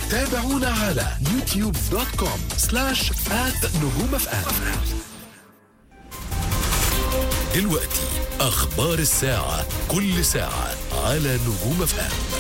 تابعونا على youtube.com/@نجوم FM. دلوقتي أخبار الساعة، كل ساعة على نجوم FM.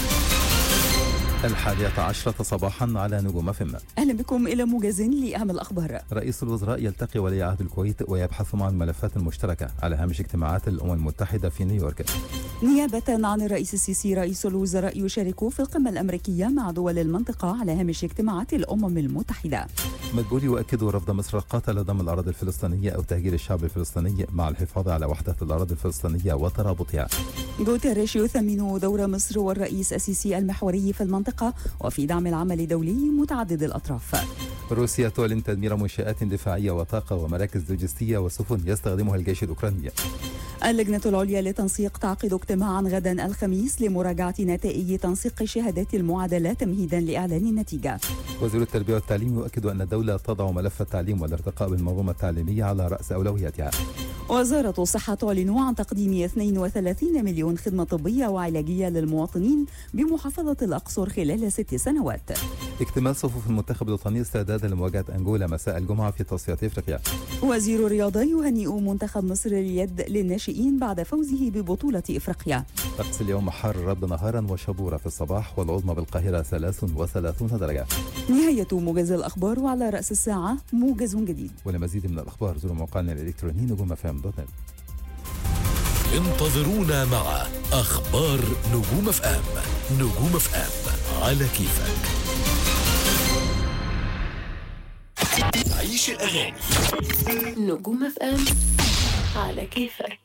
11:00 صباحا على نجوم FM. أهلا بكم إلى موجز لأهم الأخبار. رئيس الوزراء يلتقي ولي عهد الكويت ويبحث عن الملفات المشتركة على هامش اجتماعات الأمم المتحدة في نيويورك. نيابة عن الرئيس السيسي رئيس الوزراء يشارك في القمة الأمريكية مع دول المنطقة على هامش اجتماعات الأمم المتحدة. مدبولي يؤكد رفض مصر القاطع لضم الأراضي الفلسطينية أو تهجير الشعب الفلسطيني مع الحفاظ على وحدة الأراضي الفلسطينية وترابطها. غوتيريش يثمن دور مصر والرئيس السيسي المحوري في المنطقة وفي دعم العمل الدولي متعدد الأطراف. روسيا تعلن تدمير منشآت دفاعية وطاقة ومراكز لوجستية وسفن يستخدمها الجيش الأوكراني. اللجنة العليا للتنسيق تعقد اجتماعا غدا الخميس لمراجعة نتائج تنسيق شهادات المعادلة تمهيدا لإعلان النتيجة. وزير التربية والتعليم يؤكد أن الدولة تضع ملف التعليم والارتقاء بالمنظومة التعليمية على رأس أولوياتها. وزارة الصحة تعلن عن تقديم 32 مليون خدمة طبية وعلاجية للمواطنين بمحافظة الأقصر خلال 6 سنوات. اكتمال صفوف المنتخب الوطني استعدادا لمواجهة أنغولا مساء الجمعة في تصفيات إفريقيا. وزير الرياضة يهنئ منتخب مصر لليد للناشئين بعد فوزه ببطولة إفريقيا. طقس اليوم حار رب نهارا وشبورة في الصباح والعظمى بالقاهرة 33 درجة. نهاية موجز الأخبار وعلى رأس الساعة موجز جديد. ولمزيد من الأخبار زوروا موقعنا الإلكتروني نجوم FM.net. انتظرونا مع أخبار نجوم FM. نجوم FM على كيفك. عيش الأغاني. نجوم FM على كيفك.